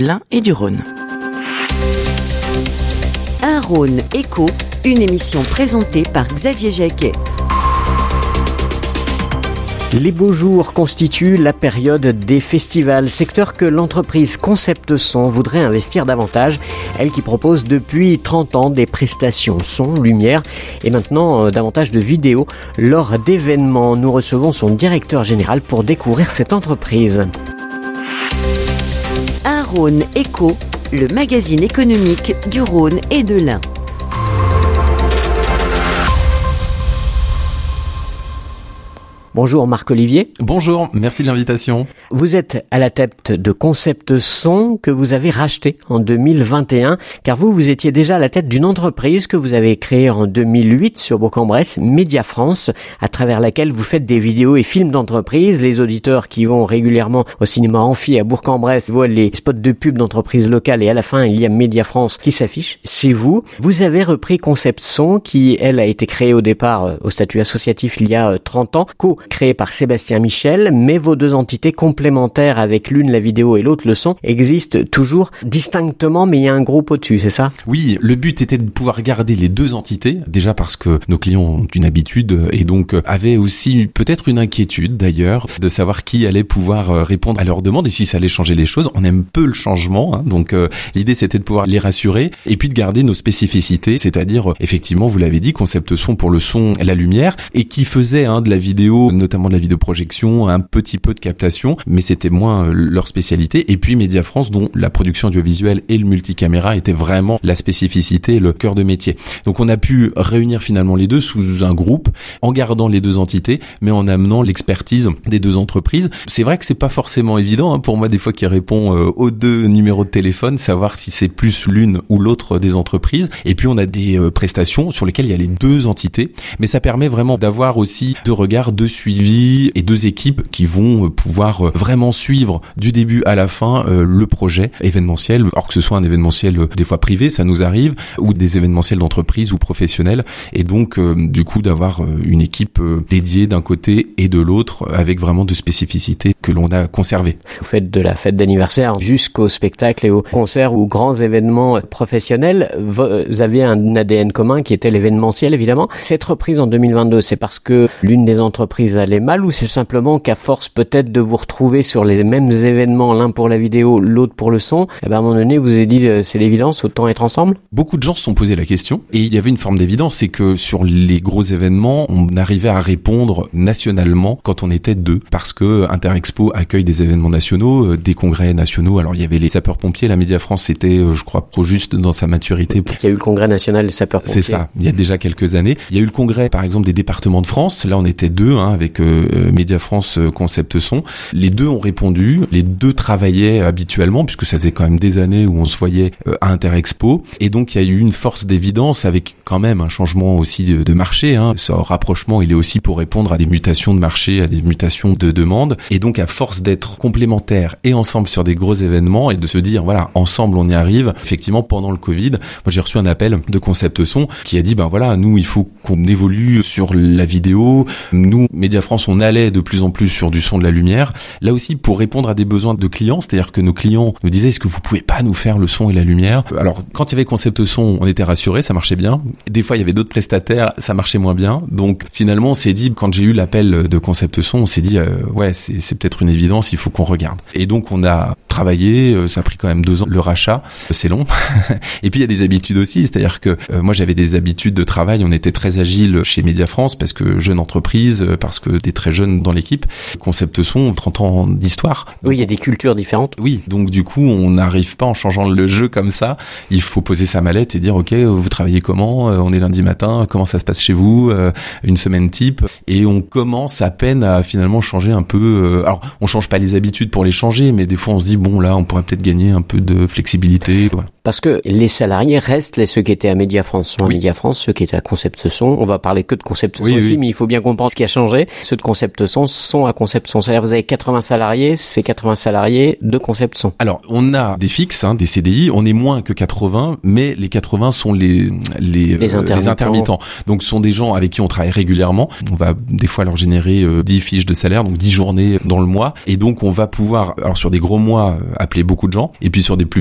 l'Ain et du Rhône. Un Rhône écho, une émission présentée par Xavier Jacquet. Les beaux jours constituent la période des festivals, secteur que l'entreprise Concept Son voudrait investir davantage. Elle qui propose depuis 30 ans des prestations son, lumière et maintenant davantage de vidéos lors d'événements. Nous recevons son directeur général pour découvrir cette entreprise. Un Rhône écho, le magazine économique du Rhône et de l'Ain. Bonjour Marc-Olivier. Bonjour, merci de l'invitation. Vous êtes à la tête de Concept Son que vous avez racheté en 2021, car vous étiez déjà à la tête d'une entreprise que vous avez créée en 2008 sur Bourg-en-Bresse, Média France, à travers laquelle vous faites des vidéos et films d'entreprise. Les auditeurs qui vont régulièrement au cinéma Amphi à Bourg-en-Bresse voient les spots de pub d'entreprises locales et à la fin il y a Média France qui s'affiche. C'est vous. Vous avez repris Concept Son qui, elle, a été créée au départ au statut associatif il y a 30 ans, créé par Sébastien Michel, mais vos deux entités complémentaires avec l'une la vidéo et l'autre le son existent toujours distinctement, mais il y a un groupe au-dessus, c'est ça? Oui, le but était de pouvoir garder les deux entités, déjà parce que nos clients ont une habitude et donc avaient aussi peut-être une inquiétude d'ailleurs de savoir qui allait pouvoir répondre à leurs demandes et si ça allait changer les choses. On aime peu le changement, hein, donc l'idée c'était de pouvoir les rassurer et puis de garder nos spécificités, c'est-à-dire effectivement, vous l'avez dit, Concept Son pour le son et la lumière et qui faisait de la vidéo, notamment de la vidéoprojection, un petit peu de captation, mais c'était moins leur spécialité. Et puis Média France, dont la production audiovisuelle et le multicaméra étaient vraiment la spécificité et le cœur de métier. Donc on a pu réunir finalement les deux sous un groupe, en gardant les deux entités, mais en amenant l'expertise des deux entreprises. C'est vrai que c'est pas forcément évident, pour moi des fois qui répond aux deux numéros de téléphone, savoir si c'est plus l'une ou l'autre des entreprises. Et puis on a des prestations sur lesquelles il y a les deux entités, mais ça permet vraiment d'avoir aussi deux regards, deux suivi et deux équipes qui vont pouvoir vraiment suivre du début à la fin le projet événementiel, alors que ce soit un événementiel des fois privé, ça nous arrive, ou des événementiels d'entreprise ou professionnels, et donc du coup d'avoir une équipe dédiée d'un côté et de l'autre avec vraiment de spécificités que l'on a conservées. Vous faites de la fête d'anniversaire jusqu'au spectacle et aux concerts ou grands événements professionnels. Vous aviez un ADN commun qui était l'événementiel évidemment. Cette reprise en 2022, c'est parce que l'une des entreprises allait mal ou c'est simplement qu'à force peut-être de vous retrouver sur les mêmes événements, l'un pour la vidéo, l'autre pour le son, à un moment donné vous avez dit c'est l'évidence, autant être ensemble? Beaucoup de gens se sont posé la question et il y avait une forme d'évidence, c'est que sur les gros événements, on arrivait à répondre nationalement quand on était deux, parce que Interexpo accueille des événements nationaux, des congrès nationaux. Alors il y avait les sapeurs-pompiers, la Média France était, je crois, trop juste dans sa maturité. Il y a eu le congrès national des sapeurs-pompiers. C'est ça, il y a déjà quelques années. Il y a eu le congrès, par exemple, des départements de France. Là, on était deux, avec Média France, Concept Son. Les deux ont répondu, les deux travaillaient habituellement, puisque ça faisait quand même des années où on se voyait à Interexpo. Et donc, il y a eu une force d'évidence avec quand même un changement aussi de marché. Ce rapprochement, il est aussi pour répondre à des mutations de marché, à des mutations de demande. Et donc, à force d'être complémentaires et ensemble sur des gros événements et de se dire, voilà, ensemble, on y arrive. Effectivement, pendant le Covid, moi, j'ai reçu un appel de Concept Son qui a dit, nous, il faut qu'on évolue sur la vidéo. Nous, Média France, on allait de plus en plus sur du son, de la lumière. Là aussi, pour répondre à des besoins de clients, c'est-à-dire que nos clients nous disaient, est-ce que vous pouvez pas nous faire le son et la lumière? Alors, quand il y avait Concept Son, on était rassurés, ça marchait bien. Des fois, il y avait d'autres prestataires, ça marchait moins bien. Donc, finalement, on s'est dit, quand j'ai eu l'appel de Concept Son, on s'est dit, c'est peut-être une évidence, il faut qu'on regarde. Et donc, on a travaillé, ça a pris quand même 2 ans, le rachat, c'est long. Et puis, il y a des habitudes aussi, c'est-à-dire que moi, j'avais des habitudes de travail, on était très agile chez Média France, parce que jeune entreprise, parce que des très jeunes dans l'équipe. Concept Son, 30 ans d'histoire. Oui, il y a des cultures différentes. Oui, donc du coup, on n'arrive pas en changeant le jeu comme ça. Il faut poser sa mallette et dire, ok, vous travaillez comment? On est lundi matin, comment ça se passe chez vous? Une semaine type. Et on commence à peine à finalement changer un peu. Alors, on change pas les habitudes pour les changer, mais des fois, on se dit, bon, là, on pourrait peut-être gagner un peu de flexibilité. Voilà. Parce que les salariés restent ceux qui étaient à Mediafrance sont à Oui. Mediafrance, ceux qui étaient à Concept Son. On va parler que de Concept Son Oui, aussi, oui. mais il faut bien comprendre ce qui a changé. Ceux de Concept Son sont à Concept Son. C'est-à-dire vous avez 80 salariés, c'est 80 salariés de Concept Son. Alors, on a des fixes, des CDI, on est moins que 80, mais les 80 sont les intermittents. Donc, ce sont des gens avec qui on travaille régulièrement. On va des fois leur générer 10 fiches de salaire, donc 10 journées dans le mois. Et donc, on va pouvoir, alors sur des gros mois, appeler beaucoup de gens. Et puis sur des plus